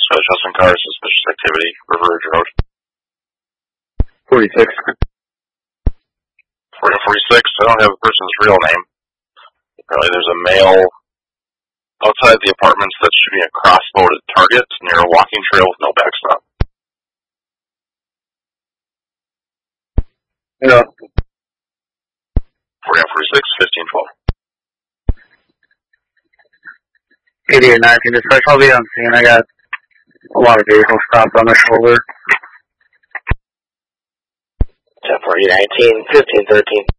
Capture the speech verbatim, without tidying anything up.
Dispatch Justin Carr, suspicious activity, River Ridge Road. forty-six. forty forty-six, I don't have the person's real name. Apparently there's a male outside the apartments that's shooting a crossbow at targets near a walking trail with no backstop. Yeah. forty-nine forty-six, fifteen twelve. eighty-eight nineteen dispatch, I'll be on scene. I got a lot of vehicles stopped on the shoulder. ten forty nineteen, fifteen thirteen.